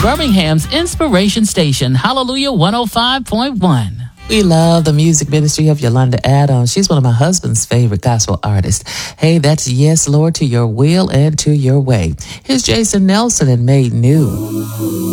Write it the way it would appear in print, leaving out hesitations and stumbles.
Birmingham's Inspiration Station, Hallelujah 105.1. We love the music ministry of Yolanda Adams. She's one of my husband's favorite gospel artists. Hey, that's Yes, Lord, to your will and to your way. Here's Jason Nelson and Made New.